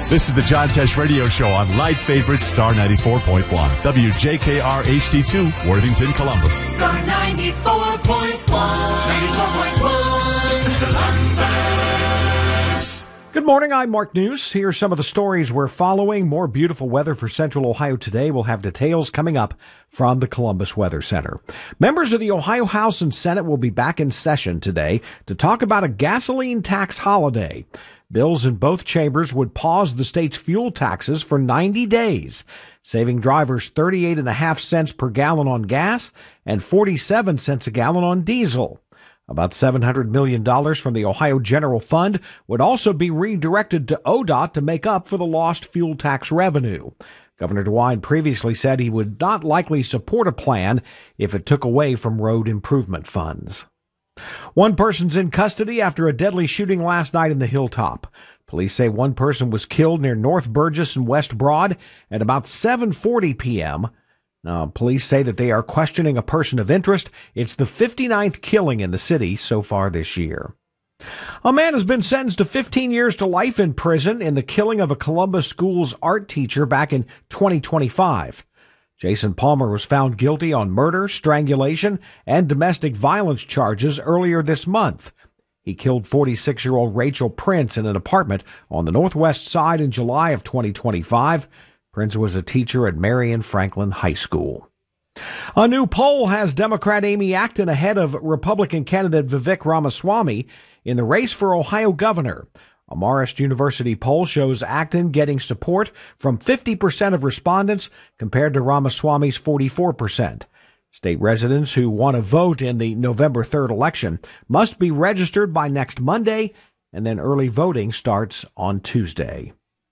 This is the John Tesh Radio Show on Light Favorite Star 94.1. WJKR HD2, Worthington, Columbus. Star 94.1. 94.1 Columbus. Good morning, I'm Mark News. Here are some of the stories we're following. More beautiful weather for Central Ohio today. We'll have details coming up from the Columbus Weather Center. Members of the Ohio House and Senate will be back in session today to talk about a gasoline tax holiday. Bills in both chambers would pause the state's fuel taxes for 90 days, saving drivers 38.5 cents per gallon on gas and 47 cents a gallon on diesel. About $700 million from the Ohio General Fund would also be redirected to ODOT to make up for the lost fuel tax revenue. Governor DeWine previously said he would not likely support a plan if it took away from road improvement funds. One person's in custody after a deadly shooting last night in the Hilltop. Police say one person was killed near North Burgess and West Broad at about 7:40 p.m. Now, police say that they are questioning a person of interest. It's the 59th killing in the city so far this year. A man has been sentenced to 15 years to life in prison in the killing of a Columbus Schools art teacher back in 2025. Jason Palmer was found guilty on murder, strangulation, and domestic violence charges earlier this month. He killed 46-year-old Rachel Prince in an apartment on the Northwest Side in July of 2025. Prince was a teacher at Marion Franklin High School. A new poll has Democrat Amy Acton ahead of Republican candidate Vivek Ramaswamy in the race for Ohio governor. A Marist University poll shows Acton getting support from 50% of respondents compared to Ramaswamy's 44%. State residents who want to vote in the November 3rd election must be registered by next Monday, and then early voting starts on Tuesday.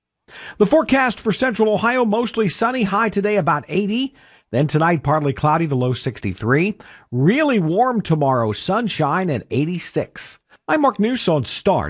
The forecast for Central Ohio, mostly sunny, high today about 80. Then tonight, partly cloudy, the low 63. Really warm tomorrow, sunshine at 86. I'm Mark News on Star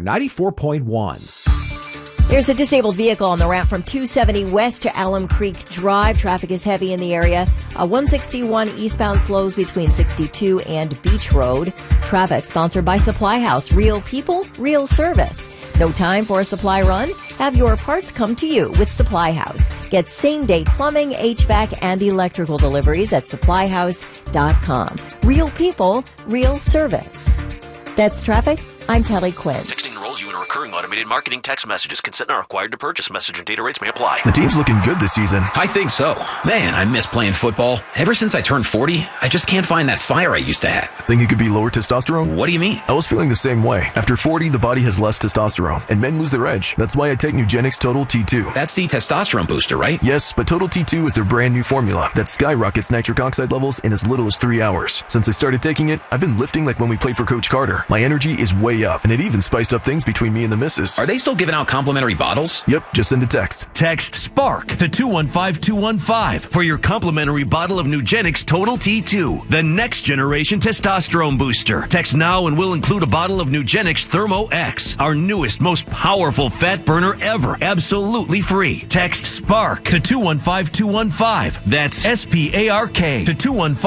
94.1. There's a disabled vehicle on the ramp from 270 west to Alum Creek Drive. Traffic is heavy in the area. 161 eastbound slows between 62 and Beach Road. Traffic sponsored by Supply House. Real people, real service. No time for a supply run? Have your parts come to you with Supply House. Get same-day plumbing, HVAC, and electrical deliveries at supplyhouse.com. Real people, real service. That's traffic. I'm Kelly Quinn. Texting enrolls you in a recurring automated marketing text messages. Consent not required to purchase. Message and data rates may apply. The team's looking good this season. I think so. Man, I miss playing football. Ever since I turned 40, I just can't find that fire I used to have. Think it could be lower testosterone? What do you mean? I was feeling the same way. After 40, the body has less testosterone, and men lose their edge. That's why I take Nugenix Total T2. That's the testosterone booster, right? Yes, but Total T2 is their brand new formula that skyrockets nitric oxide levels in as little as 3 hours. Since I started taking it, I've been lifting like when we played for Coach Carter. My energy is way up, and it even spiced up things between me and the missus. Are they still giving out complimentary bottles? Yep, just send a text. Text SPARK to 215-215 for your complimentary bottle of Nugenix Total T2, the next generation testosterone booster. Text now and we'll include a bottle of Nugenix Thermo X, our newest, most powerful fat burner ever, absolutely free. Text SPARK to 215-215. That's SPARK to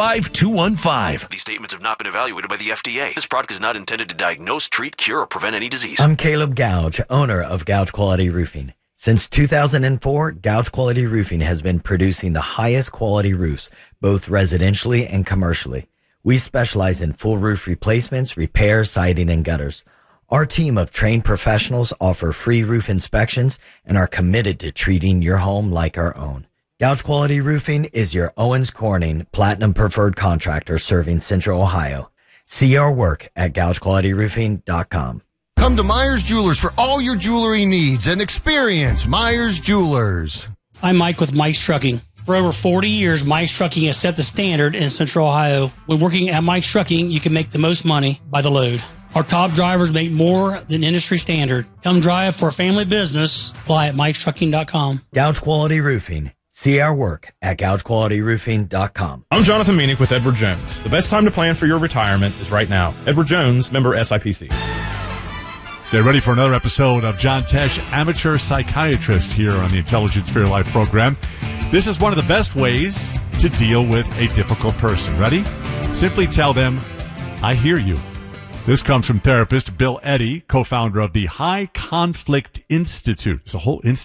215-215. These statements have not been evaluated by the FDA. This product is not intended to diagnose, treat, cure, or prevent any disease. I'm Caleb Gouge, owner of Gouge Quality Roofing. Since 2004, Gouge Quality Roofing has been producing the highest quality roofs, both residentially and commercially. We specialize in full roof replacements, repairs, siding, and gutters. Our team of trained professionals offer free roof inspections and are committed to treating your home like our own. Gouge Quality Roofing is your Owens Corning Platinum Preferred Contractor serving Central Ohio. See our work at GougeQualityRoofing.com. Come to Myers Jewelers for all your jewelry needs and experience Myers Jewelers. I'm Mike with Mike's Trucking. For over 40 years, Mike's Trucking has set the standard in Central Ohio. When working at Mike's Trucking, you can make the most money by the load. Our top drivers make more than industry standard. Come drive for a family business. Apply at Mike'sTrucking.com. Gouge Quality Roofing. See our work at GougeQualityRoofing.com. I'm Jonathan Meanick with Edward Jones. The best time to plan for your retirement is right now. Edward Jones, member SIPC. Get ready for another episode of John Tesh, amateur psychiatrist, here on the Intelligence for Your Life program. This is one of the best ways to deal with a difficult person. Ready? Simply tell them, I hear you. This comes from therapist Bill Eddy, co-founder of the High Conflict Institute. It's a whole institute.